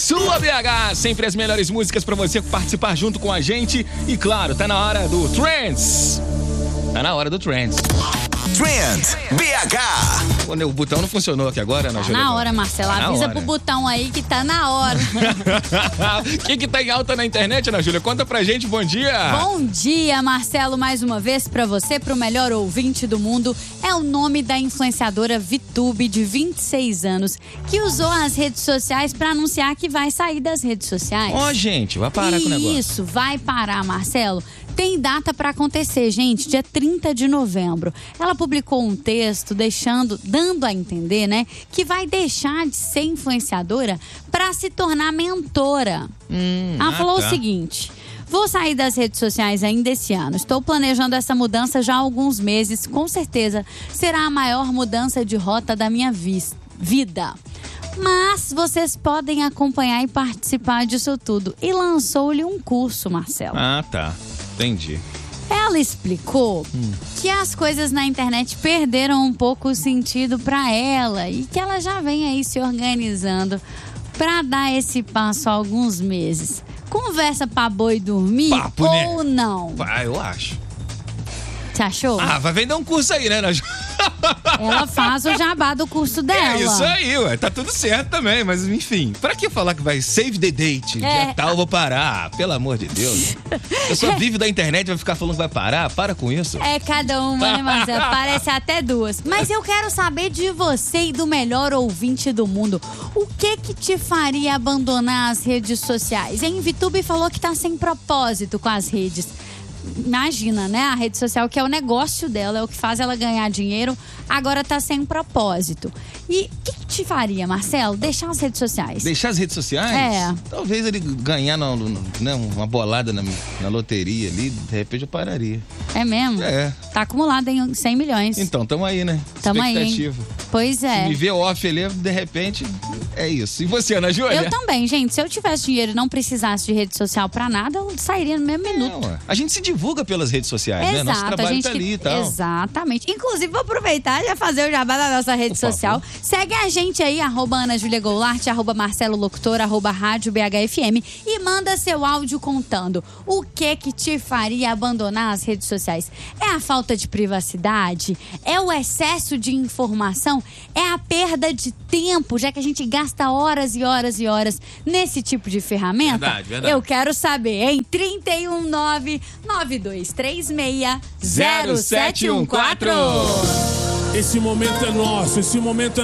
Sua BH, sempre as melhores músicas pra você participar junto com a gente. E claro, tá na hora do Trends. Tá na hora do Trends. Trend BH. O botão não funcionou aqui agora, né, Tá na hora, Marcelo. Avisa pro botão aí que tá na hora. O que tá em alta na internet, Ana Júlia? Conta pra gente, bom dia. Bom dia, Marcelo, mais uma vez pra você, pro melhor ouvinte do mundo. É o nome da influenciadora VTube, de 26 anos, que usou as redes sociais pra anunciar que vai sair das redes sociais. Ó, gente, vai parar com o negócio. Isso, vai parar, Marcelo. Tem data para acontecer, gente, dia 30 de novembro. Ela publicou um texto dando a entender, né, que vai deixar de ser influenciadora para se tornar mentora. Ela falou o seguinte: vou sair das redes sociais ainda esse ano. Estou planejando essa mudança já há alguns meses. Com certeza será a maior mudança de rota da minha vida. Mas vocês podem acompanhar e participar disso tudo. E lançou-lhe um curso, Marcelo. Ah, tá. Entendi. Ela explicou que as coisas na internet perderam um pouco o sentido para ela e que ela já vem aí se organizando para dar esse passo há alguns meses. Conversa pra boi dormir ou né? Não? Vai, eu acho. Você achou? Ah, vai vender um curso aí, né? Ela faz o jabá do curso dela. É isso aí, ué. Tá tudo certo também, mas enfim. Pra que falar que vai save the date? Dia tal, eu vou parar. Ah, pelo amor de Deus. Eu só vivo da internet, vai ficar falando que vai parar? Para com isso. É cada uma, né, Marcelo? Parece até duas. Mas eu quero saber de você e do melhor ouvinte do mundo. O que te faria abandonar as redes sociais? Em VTube falou que tá sem propósito com as redes. Imagina, né? A rede social, que é o negócio dela, é o que faz ela ganhar dinheiro, agora tá sem propósito. E o que te faria, Marcelo? Deixar as redes sociais? Deixar as redes sociais? É. Talvez ele ganhar né, uma bolada na loteria ali, de repente eu pararia. É mesmo? É. Tá acumulado em 100 milhões. Então, tamo aí, né? Tamo aí, hein? Pois é. Se me ver off ali, de repente, é isso. E você, Ana Júlia? Eu também, gente. Se eu tivesse dinheiro e não precisasse de rede social pra nada, eu sairia no mesmo minuto. A gente se divulga pelas redes sociais, exato, né? Nosso trabalho tá ali e tal. Exatamente. Inclusive, vou aproveitar e já fazer o jabá da nossa rede social. Segue a gente aí, @AnaJuliaGoulart, @MarceloLocutor, @Rádio BHFM e manda seu áudio contando o que te faria abandonar as redes sociais. É a falta de privacidade? É o excesso de informação? É a perda de tempo, já que a gente gasta horas e horas e horas nesse tipo de ferramenta? Verdade. Eu quero saber, hein? 31992360714. Esse momento é nosso, esse momento é